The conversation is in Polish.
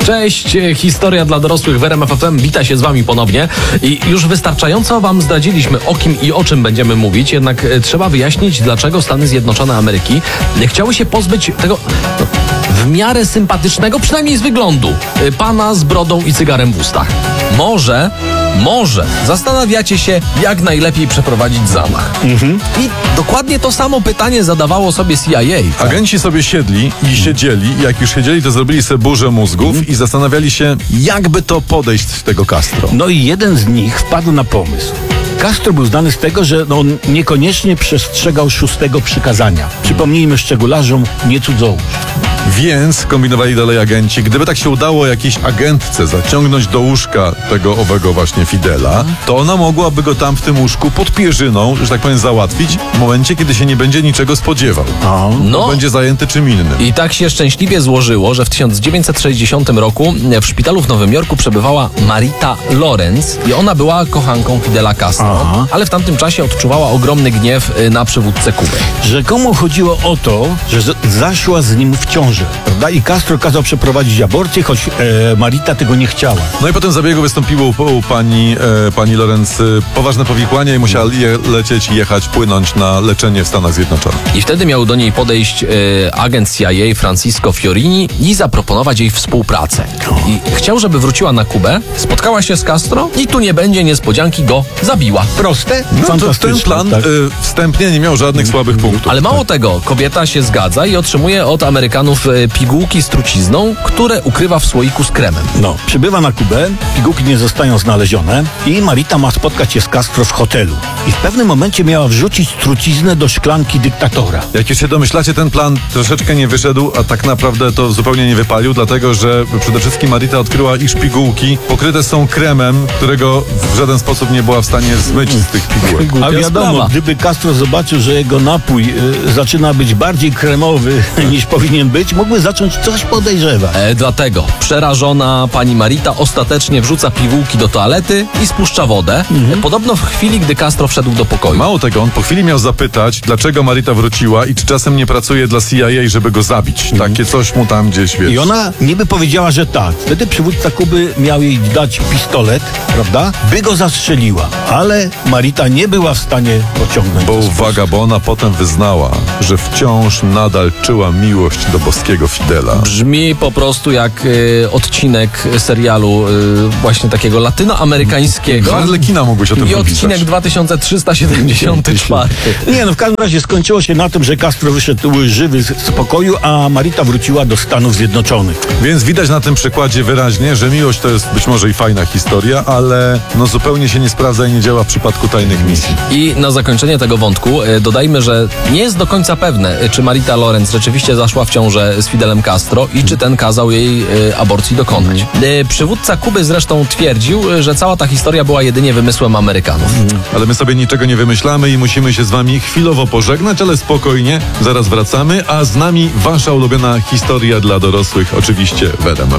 Cześć, historia dla dorosłych w RMF FM. Wita się z wami ponownie. I już wystarczająco wam zdradziliśmy, o kim i o czym będziemy mówić, jednak trzeba wyjaśnić, dlaczego Stany Zjednoczone Ameryki chciały się pozbyć tego w miarę sympatycznego, przynajmniej z wyglądu, pana z brodą i cygarem w ustach. Może zastanawiacie się, jak najlepiej przeprowadzić zamach. I dokładnie to samo pytanie zadawało sobie CIA. Tak? Agenci sobie siedli i siedzieli. Jak już siedzieli, to zrobili sobie burzę mózgów i zastanawiali się, jakby to podejść z tego Castro. No i jeden z nich wpadł na pomysł. Castro był znany z tego, że on niekoniecznie przestrzegał 6. przykazania. Przypomnijmy szczególarzom, nie cudzołóż. Więc kombinowali dalej agenci. Gdyby tak się udało jakiejś agentce zaciągnąć do łóżka tego owego właśnie Fidela, to ona mogłaby go tam w tym łóżku pod pierzyną, że tak powiem, załatwić w momencie, kiedy się nie będzie niczego spodziewał. No. Będzie zajęty czym innym. I tak się szczęśliwie złożyło, że w 1960 roku w szpitalu w Nowym Jorku przebywała Marita Lorenz i ona była kochanką Fidela Castro, ale w tamtym czasie odczuwała ogromny gniew na przywódcę Kuby. Rzekomo chodziło o to, że zaszła z nim w ciążę, prawda? I Castro kazał przeprowadzić aborcję, choć Marita tego nie chciała. No i potem w zabiegu wystąpiło u pani Lorenz poważne powikłanie i musiała lecieć i jechać, płynąć na leczenie w Stanach Zjednoczonych. I wtedy miał do niej podejść agent CIA Francisco Fiorini i zaproponować jej współpracę. I chciał, żeby wróciła na Kubę, spotkała się z Castro i tu nie będzie niespodzianki, go zabiła. Proste? No to ten plan wstępnie nie miał żadnych słabych punktów. Ale mało tego, kobieta się zgadza i otrzymuje od Amerykanów pigułki z trucizną, które ukrywa w słoiku z kremem. No, przybywa na Kubę, pigułki nie zostają znalezione i Marita ma spotkać się z Castro w hotelu. I w pewnym momencie miała wrzucić truciznę do szklanki dyktatora. Jak już się domyślacie, ten plan troszeczkę nie wyszedł, a tak naprawdę to zupełnie nie wypalił, dlatego że przede wszystkim Marita odkryła, iż pigułki pokryte są kremem, którego w żaden sposób nie była w stanie zmyć z tych pigułek. A wiadomo, sprawa. gdyby Castro zobaczył, że jego napój zaczyna być bardziej kremowy niż powinien być, mógłby zacząć coś podejrzewać. Dlatego przerażona pani Marita ostatecznie wrzuca pigułki do toalety i spuszcza wodę. Podobno w chwili, gdy Castro wszedł do pokoju. Mało tego, on po chwili miał zapytać, dlaczego Marita wróciła i czy czasem nie pracuje dla CIA, żeby go zabić. Takie coś mu tam gdzieś, wiesz. I ona niby powiedziała, że tak. Wtedy przywódca Kuby miał jej dać pistolet, prawda? By go zastrzeliła. Ale Marita nie była w stanie pociągnąć. Bo uwaga, bo ona potem wyznała, że wciąż nadal czuła miłość do boskiego Fidela. Brzmi po prostu jak odcinek serialu właśnie takiego latynoamerykańskiego. Harlekina mógłbyś o tym I napisać. odcinek 2374. Nie, no w każdym razie skończyło się na tym, że Castro wyszedł żywy z pokoju, a Marita wróciła do Stanów Zjednoczonych. Więc widać na tym przykładzie wyraźnie, że miłość to jest być może i fajna historia, ale no zupełnie się nie sprawdza i nie działa w przypadku tajnych misji. I na zakończenie tego wątku dodajmy, że nie jest do końca pewne, czy Marita Lorenz rzeczywiście zaszła w ciążę z Fidelem Castro i czy ten kazał jej aborcji dokonać. Przywódca Kuby zresztą twierdził, że cała ta historia była jedynie wymysłem Amerykanów. Ale my sobie niczego nie wymyślamy i musimy się z wami chwilowo pożegnać, ale spokojnie, zaraz wracamy, a z nami wasza ulubiona historia dla dorosłych, oczywiście w RMF.